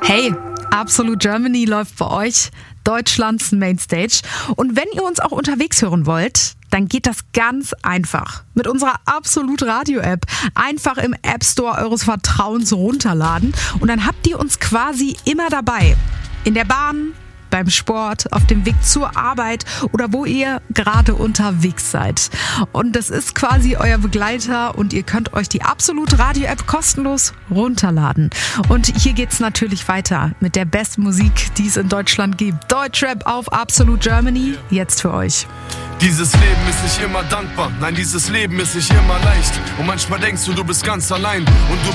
Hey, Absolut Germany läuft bei euch, Deutschlands Mainstage. Und wenn ihr uns auch unterwegs hören wollt, dann geht das ganz einfach. Mit unserer Absolut Radio App einfach im App Store eures Vertrauens runterladen und dann habt ihr uns quasi immer dabei. In der Bahn, beim Sport, auf dem Weg zur Arbeit oder wo ihr gerade unterwegs seid. Und das ist quasi euer Begleiter und ihr könnt euch die Absolut Radio App kostenlos runterladen. Und hier geht's natürlich weiter mit der besten Musik, die es in Deutschland gibt. Deutschrap auf Absolut Germany, jetzt für euch. Dieses Leben ist nicht immer dankbar, nein, dieses Leben ist nicht immer leicht. Und manchmal denkst du, du bist ganz allein und du